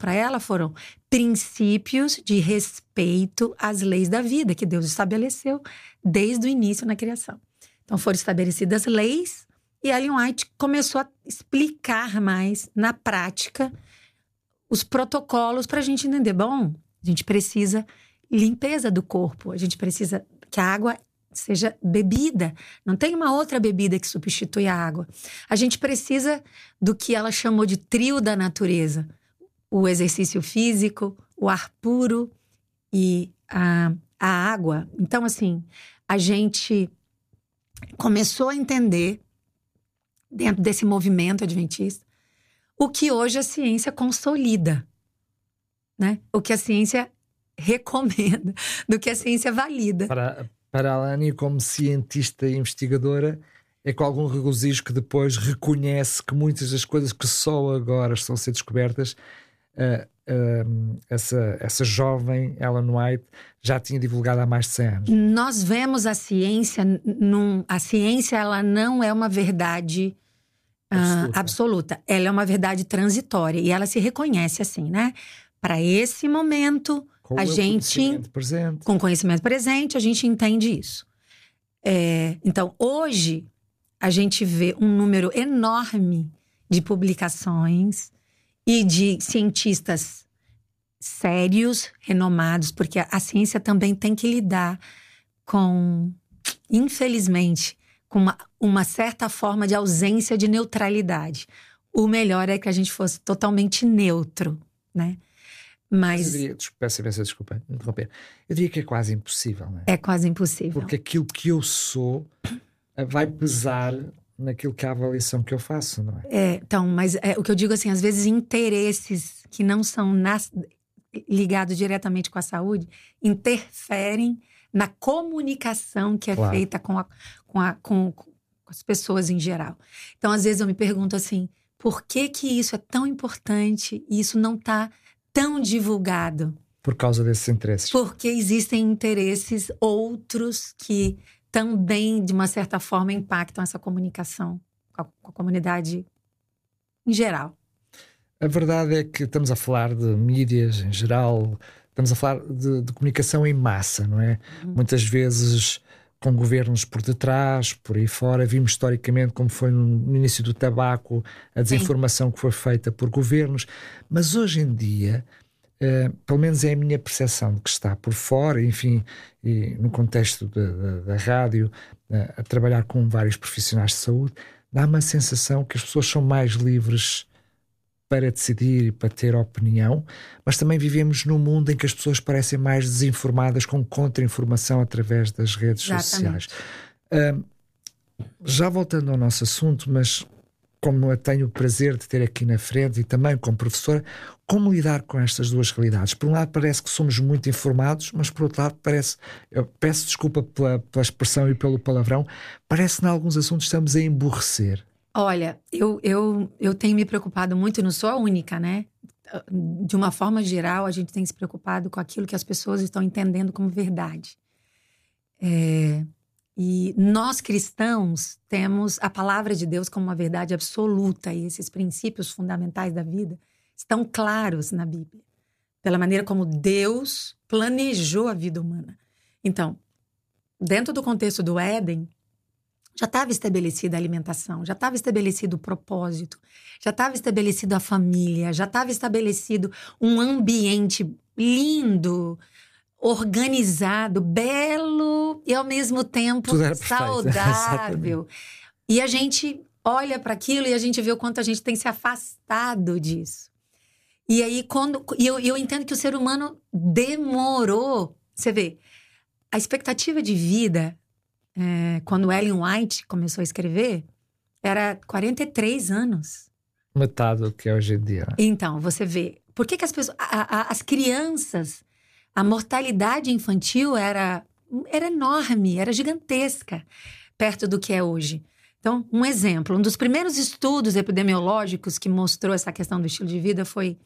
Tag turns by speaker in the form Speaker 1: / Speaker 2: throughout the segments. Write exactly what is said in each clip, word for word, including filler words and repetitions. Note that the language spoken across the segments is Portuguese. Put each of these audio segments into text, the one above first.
Speaker 1: para ela foram princípios de respeito às leis da vida que Deus estabeleceu desde o início na criação. Então foram estabelecidas leis e Ellen White começou a explicar mais na prática os protocolos para a gente entender. Bom, a gente precisa limpeza do corpo, a gente precisa que a água seja bebida. Não tem uma outra bebida que substitui a água. A gente precisa do que ela chamou de trio da natureza. O exercício físico, o ar puro e a, a água. Então, assim, a gente começou a entender, dentro desse movimento adventista, o que hoje a ciência consolida, né? O que a ciência recomenda, do que a ciência valida.
Speaker 2: Para, para a Alane, como cientista e investigadora, é com algum regozijo que depois reconhece que muitas das coisas que só agora estão a ser descobertas, uh, uh, essa, essa jovem Ellen White já tinha divulgado há mais de cem anos.
Speaker 1: Nós vemos a ciência, num, a ciência ela não é uma verdade uh, absoluta. absoluta, ela é uma verdade transitória e ela se reconhece assim, né? Para esse momento,
Speaker 2: com
Speaker 1: a
Speaker 2: o
Speaker 1: gente,
Speaker 2: conhecimento presente.
Speaker 1: com conhecimento presente, a gente entende isso. É, então, hoje, a gente vê um número enorme de publicações e de cientistas sérios, renomados, porque a, a ciência também tem que lidar com, infelizmente, com uma, uma certa forma de ausência de neutralidade. O melhor é que a gente fosse totalmente neutro, né? Mas,
Speaker 2: Mas eu diria, desculpa, peço imensa desculpa interromper. Eu diria que é quase impossível, não é?
Speaker 1: É quase impossível.
Speaker 2: Porque aquilo que eu sou vai pesar naquilo que é a avaliação que eu faço, não é?
Speaker 1: É, então, mas é, o que eu digo assim, às vezes interesses que não são nas, ligados diretamente com a saúde interferem na comunicação que é
Speaker 2: Claro.
Speaker 1: feita com, a, com, a, com, com as pessoas em geral. Então, às vezes eu me pergunto assim, por que que isso é tão importante e isso não está tão divulgado?
Speaker 2: Por causa desses interesses.
Speaker 1: Porque existem interesses outros que também, de uma certa forma, impactam essa comunicação com a, com a comunidade em geral.
Speaker 2: A verdade é que estamos a falar de mídias em geral, estamos a falar de, de comunicação em massa, não é? Uhum. Muitas vezes com governos por detrás, por aí fora. Vimos historicamente como foi no, no início do tabaco, a desinformação Sim. que foi feita por governos. Mas hoje em dia, uh, pelo menos é a minha percepção de que está por fora, enfim, e no contexto de, de, da rádio, uh, a trabalhar com vários profissionais de saúde, dá uma sensação que as pessoas são mais livres para decidir e para ter opinião, mas também vivemos num mundo em que as pessoas parecem mais desinformadas, com contra-informação através das redes
Speaker 1: Exatamente.
Speaker 2: sociais. Uh, já voltando ao nosso assunto, mas como eu tenho o prazer de ter aqui na frente e também como professora, como lidar com estas duas realidades? Por um lado parece que somos muito informados, mas por outro lado parece, eu peço desculpa pela, pela expressão e pelo palavrão, parece que em alguns assuntos estamos a emburrecer.
Speaker 1: Olha, eu, eu, eu tenho me preocupado muito, não sou a única, né? De uma forma geral, a gente tem se preocupado com aquilo que as pessoas estão entendendo como verdade. É, e nós, cristãos, temos a palavra de Deus como uma verdade absoluta, e esses princípios fundamentais da vida estão claros na Bíblia, pela maneira como Deus planejou a vida humana. Então, dentro do contexto do Éden, já estava estabelecida a alimentação, já estava estabelecido o propósito, já estava estabelecida a família, já estava estabelecido um ambiente lindo, organizado, belo e ao mesmo tempo saudável. E a gente olha para aquilo e a gente vê o quanto a gente tem se afastado disso. E aí, quando e eu, eu entendo que o ser humano demorou. Você vê, a expectativa de vida... É, quando Ellen White começou a escrever, era quarenta e três anos.
Speaker 2: Metade do que é hoje em dia.
Speaker 1: Então, você vê. Por que que as pessoas... A, a, as crianças... A mortalidade infantil era, era enorme, era gigantesca, perto do que é hoje. Então, um exemplo. Um dos primeiros estudos epidemiológicos que mostrou essa questão do estilo de vida foi,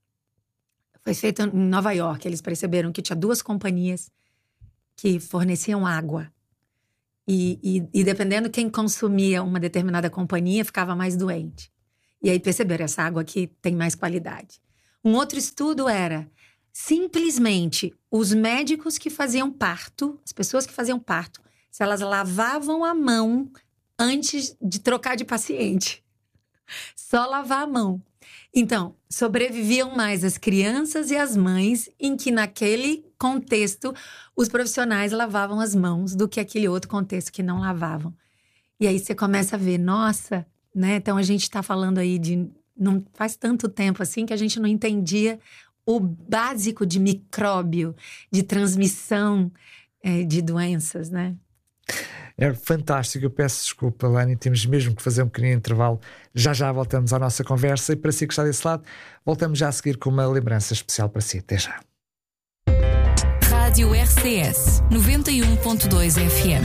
Speaker 1: foi feito em Nova York. Eles perceberam que tinha duas companhias que forneciam água. E, e, e dependendo quem consumia uma determinada companhia, ficava mais doente. E aí perceberam, essa água aqui tem mais qualidade. Um outro estudo era simplesmente os médicos que faziam parto, as pessoas que faziam parto, se elas lavavam a mão antes de trocar de paciente. Só lavar a mão. Então, sobreviviam mais as crianças e as mães em que naquele contexto os profissionais lavavam as mãos do que aquele outro contexto que não lavavam. E aí você começa a ver, nossa, né? Então a gente está falando aí de... Não faz tanto tempo assim que a gente não entendia o básico de micróbio, de transmissão é, de doenças, né?
Speaker 2: É fantástico, eu peço desculpa, Lani, temos mesmo que fazer um pequenino intervalo. Já já voltamos à nossa conversa e para si que está desse lado, voltamos já a seguir com uma lembrança especial para si. Até já.
Speaker 3: Rádio R C S noventa e um ponto dois F M.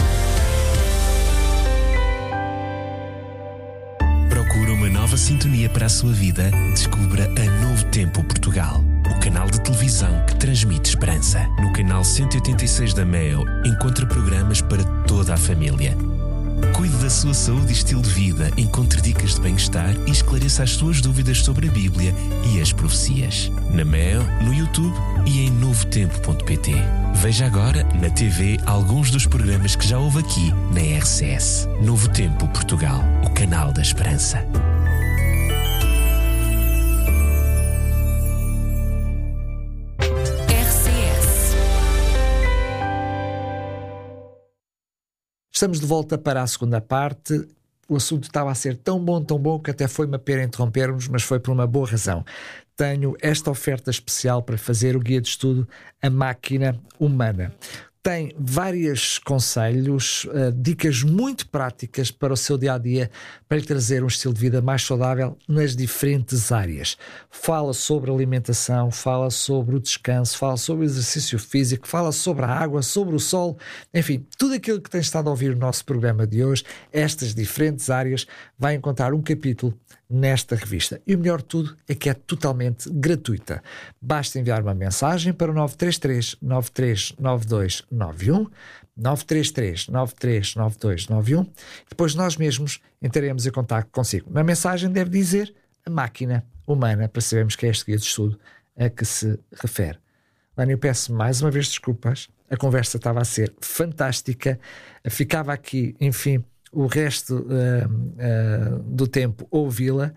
Speaker 4: Procura uma nova sintonia para a sua vida? Descubra a Novo Tempo Portugal, o canal de televisão que transmite esperança. No canal cento e oitenta e seis da Meo, encontra programas para toda a família. Cuide da sua saúde e estilo de vida, encontre dicas de bem-estar e esclareça as suas dúvidas sobre a Bíblia e as profecias. Na Meo, no YouTube e em novo tempo ponto pt. Veja agora na T V alguns dos programas que já houve aqui na R C S. Novo Tempo Portugal, o canal da esperança.
Speaker 2: Estamos de volta para a segunda parte. O assunto estava a ser tão bom, tão bom, que até foi uma pena interrompermos, mas foi por uma boa razão. Tenho esta oferta especial para fazer o guia de estudo A Máquina Humana. Tem vários conselhos, uh, dicas muito práticas para o seu dia-a-dia, para lhe trazer um estilo de vida mais saudável nas diferentes áreas. Fala sobre alimentação, fala sobre o descanso, fala sobre o exercício físico, fala sobre a água, sobre o sol, enfim, tudo aquilo que tem estado a ouvir no nosso programa de hoje, estas diferentes áreas, vai encontrar um capítulo nesta revista. E o melhor de tudo é que é totalmente gratuita. Basta enviar uma mensagem para o nove três três, nove três nove dois nove um, nove três três, nove três nove dois nove um. Depois nós mesmos entraremos em contato consigo. Na mensagem deve dizer a máquina humana, para sabermos que é este guia de estudo a que se refere. Lani, eu peço mais uma vez desculpas. A conversa estava a ser fantástica. Ficava aqui, enfim, o resto uh, uh, do tempo ouvi-la,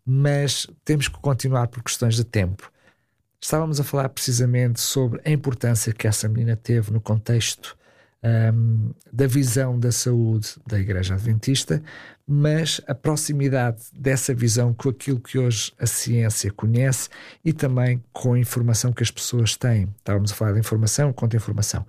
Speaker 2: mas temos que continuar por questões de tempo. Estávamos a falar precisamente sobre a importância que essa menina teve no contexto um, da visão da saúde da Igreja Adventista, mas a proximidade dessa visão com aquilo que hoje a ciência conhece e também com a informação que as pessoas têm. Estávamos a falar de informação contra informação.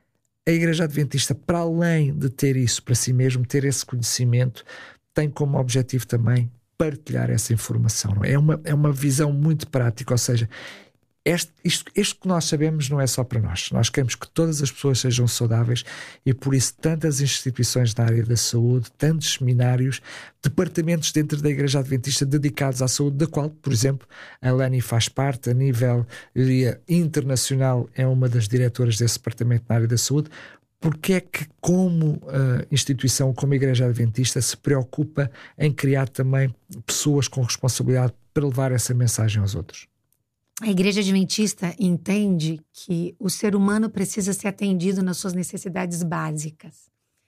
Speaker 2: A Igreja Adventista, para além de ter isso para si mesmo, ter esse conhecimento, tem como objetivo também partilhar essa informação. É uma, é uma visão muito prática, ou seja, este, isto, isto que nós sabemos não é só para nós. Nós queremos que todas as pessoas sejam saudáveis e por isso tantas instituições na área da saúde, tantos seminários, departamentos dentro da Igreja Adventista dedicados à saúde, da qual, por exemplo, a Lani faz parte a nível, eu diria, internacional, é uma das diretoras desse departamento na área da saúde. Porque é que, como uh, instituição, como Igreja Adventista, se preocupa em criar também pessoas com responsabilidade para levar essa mensagem aos outros?
Speaker 1: A Igreja Adventista entende que o ser humano precisa ser atendido nas suas necessidades básicas.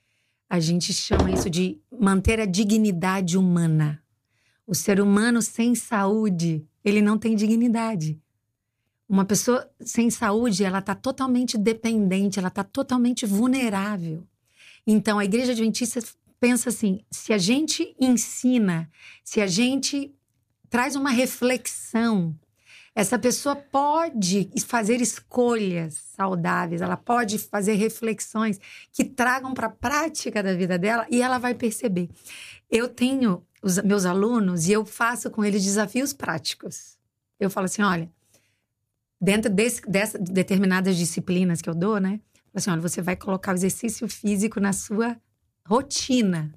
Speaker 1: A gente chama isso de manter a dignidade humana. O ser humano sem saúde, ele não tem dignidade. Uma pessoa sem saúde, ela está totalmente dependente, ela está totalmente vulnerável. Então, a Igreja Adventista pensa assim, se a gente ensina, se a gente traz uma reflexão, essa pessoa pode fazer escolhas saudáveis, ela pode fazer reflexões que tragam para a prática da vida dela e ela vai perceber. Eu tenho os meus alunos e eu faço com eles desafios práticos. Eu falo assim, olha, dentro desse, dessas determinadas disciplinas que eu dou, né? Assim, olha, você vai colocar o exercício físico na sua rotina.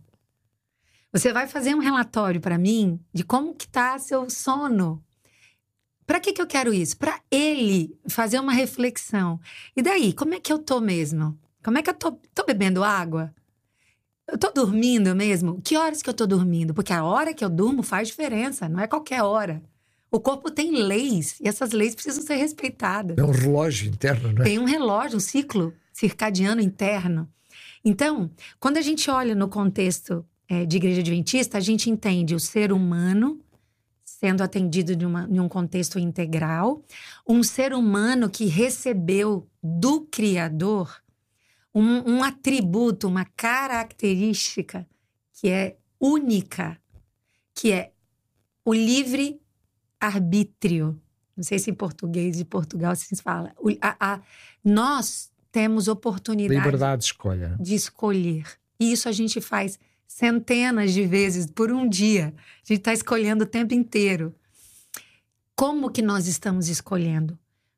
Speaker 1: Você vai fazer um relatório para mim de como que tá seu sono. Para que que eu quero isso? Para ele fazer uma reflexão. E daí, como é que eu tô mesmo? Como é que eu tô? Tô bebendo água? Eu tô dormindo mesmo? Que horas que eu tô dormindo? Porque a hora que eu durmo faz diferença, não é qualquer hora. O corpo tem leis, e essas leis precisam ser respeitadas.
Speaker 2: É um relógio interno, não é?
Speaker 1: Tem um relógio, um ciclo circadiano interno. Então, quando a gente olha no contexto é, de igreja adventista, a gente entende o ser humano sendo atendido de uma, em um contexto integral, um ser humano que recebeu do Criador um, um atributo, uma característica que é única, que é o livre arbítrio. Não sei se em português de Portugal se fala. O, a, a, nós temos oportunidade
Speaker 2: liberdade de escolha.
Speaker 1: de escolher. E isso a gente faz centenas de vezes por um dia. A gente está escolhendo o tempo inteiro. Como que nós estamos escolhendo?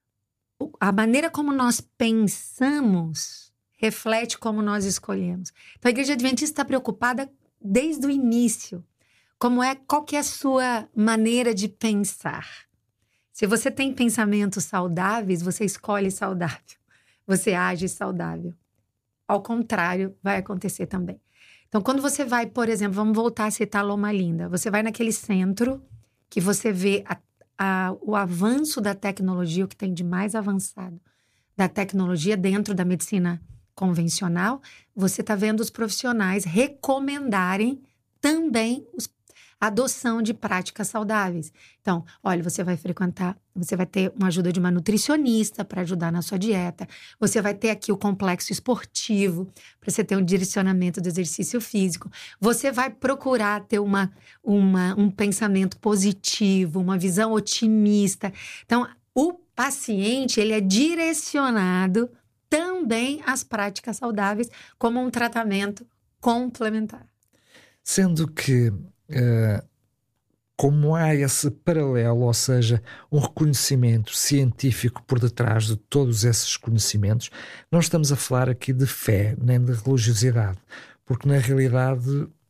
Speaker 1: A maneira como nós pensamos reflete como nós escolhemos. Então, a Igreja Adventista está preocupada desde o início. Como é, qual que é a sua maneira de pensar? Se você tem pensamentos saudáveis, você escolhe saudável. Você age saudável. Ao contrário, vai acontecer também. Então, quando você vai, por exemplo, vamos voltar a citar Loma Linda. Você vai naquele centro que você vê a, a, o avanço da tecnologia, o que tem de mais avançado da tecnologia dentro da medicina convencional. Você está vendo os profissionais recomendarem também os a adoção de práticas saudáveis. Então, olha, você vai frequentar, você vai ter uma ajuda de uma nutricionista para ajudar na sua dieta. Você vai ter aqui o complexo esportivo para você ter um direcionamento do exercício físico. Você vai procurar ter uma, uma, um pensamento positivo, uma visão otimista. Então, o paciente, ele é direcionado também às práticas saudáveis como um tratamento complementar.
Speaker 2: Sendo que Uh, como há esse paralelo, ou seja, um reconhecimento científico por detrás de todos esses conhecimentos, não estamos a falar aqui de fé nem de religiosidade, porque na realidade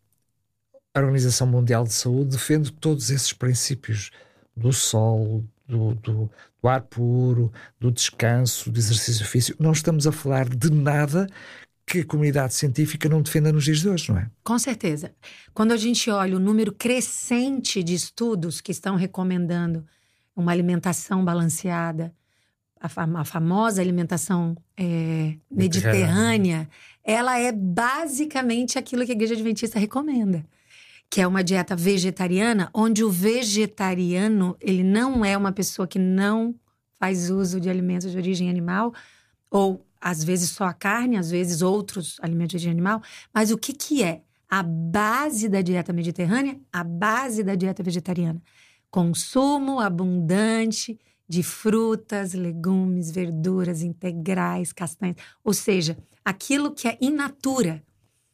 Speaker 2: a Organização Mundial de Saúde defende todos esses princípios do sol, do, do, do ar puro, do descanso, do exercício físico. Não estamos a falar de nada que a comunidade científica não defenda nos dias de hoje, não é?
Speaker 1: Com certeza. Quando a gente olha o número crescente de estudos que estão recomendando uma alimentação balanceada, a, fam- a famosa alimentação é, mediterrânea, ela é basicamente aquilo que a Igreja Adventista recomenda, que é uma dieta vegetariana, onde o vegetariano, ele não é uma pessoa que não faz uso de alimentos de origem animal, ou às vezes só a carne, às vezes outros alimentos de origem animal. Mas o que, que é a base da dieta mediterrânea? A base da dieta vegetariana. Consumo abundante de frutas, legumes, verduras integrais, castanhas. Ou seja, aquilo que é in natura.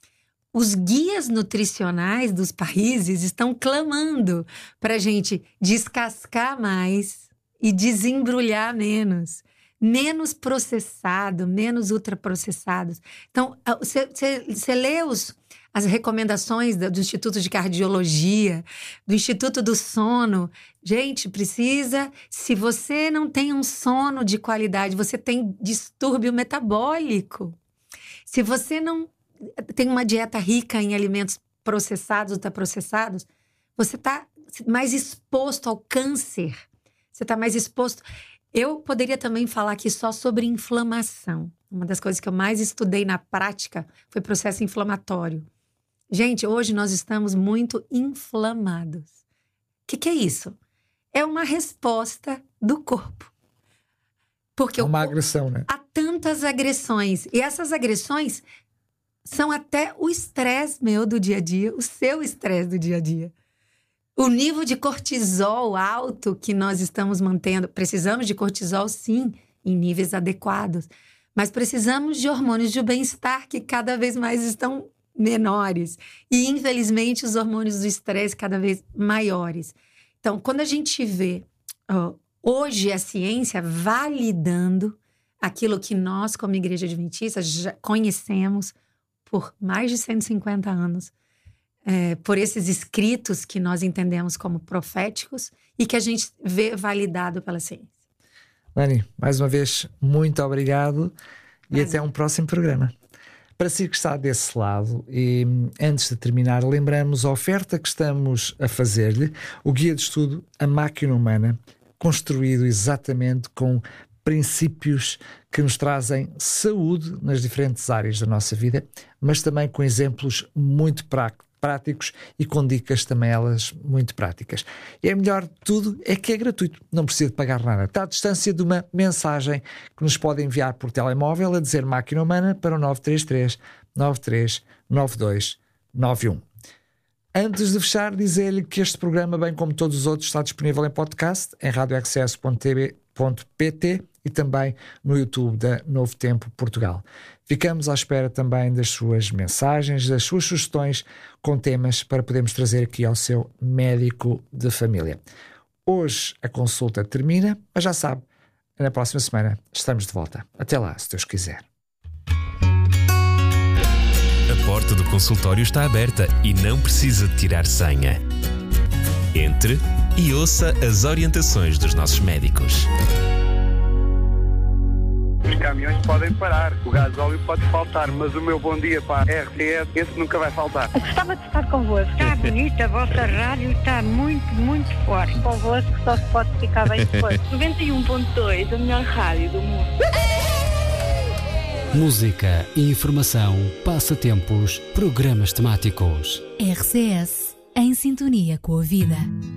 Speaker 1: Os guias nutricionais dos países estão clamando para a gente descascar mais e desembrulhar menos. Menos processado, menos ultraprocessados. Então, você lê os, as recomendações do, do Instituto de Cardiologia, do Instituto do Sono. Gente, precisa... Se você não tem um sono de qualidade, você tem distúrbio metabólico. Se você não tem uma dieta rica em alimentos processados, ultraprocessados, você está mais exposto ao câncer. Você está mais exposto... Eu poderia também falar aqui só sobre inflamação. Uma das coisas que eu mais estudei na prática foi processo inflamatório. Gente, hoje nós estamos muito inflamados. O que, que é isso? É uma resposta do corpo. Porque
Speaker 2: é uma agressão, né?
Speaker 1: Há tantas agressões. E essas agressões são até o estresse meu do dia a dia, o seu estresse do dia a dia. O nível de cortisol alto que nós estamos mantendo, precisamos de cortisol sim, em níveis adequados, mas precisamos de hormônios de bem-estar que cada vez mais estão menores. E infelizmente os hormônios do estresse cada vez maiores. Então, quando a gente vê ó, hoje a ciência validando aquilo que nós como Igreja Adventista já conhecemos por mais de cento e cinquenta anos, É, por esses escritos que nós entendemos como proféticos e que a gente vê validado pela ciência.
Speaker 2: Lani, mais uma vez, muito obrigado. Prazer. E até um próximo programa. Para si que está desse lado, e antes de terminar, lembramos a oferta que estamos a fazer-lhe, o guia de estudo A Máquina Humana, construído exatamente com princípios que nos trazem saúde nas diferentes áreas da nossa vida, mas também com exemplos muito práticos práticos e com dicas também elas muito práticas. E é melhor de tudo é que é gratuito, não precisa de pagar nada. Está à distância de uma mensagem que nos pode enviar por telemóvel a dizer Máquina Humana para o nove três três, nove três nove dois nove um. Antes de fechar, dizer-lhe que este programa, bem como todos os outros, está disponível em podcast, em radio access ponto t v ponto p t e também no YouTube da Novo Tempo Portugal. Ficamos à espera também das suas mensagens, das suas sugestões com temas para podermos trazer aqui ao seu médico de família. Hoje a consulta termina, mas já sabe, na próxima semana estamos de volta. Até lá, se Deus quiser.
Speaker 4: A porta do consultório está aberta e não precisa de tirar senha. Entre e ouça as orientações dos nossos médicos.
Speaker 5: Os caminhões podem parar, o gasóleo pode faltar, mas o meu bom dia para a R T S, esse nunca vai faltar.
Speaker 6: Gostava de estar convosco. Está bonita, a vossa rádio está muito, muito forte. Convosco só se pode ficar bem depois.
Speaker 7: noventa e um ponto dois, a melhor rádio do mundo.
Speaker 8: Música, informação, passatempos, programas temáticos.
Speaker 3: R C S, em sintonia com a vida.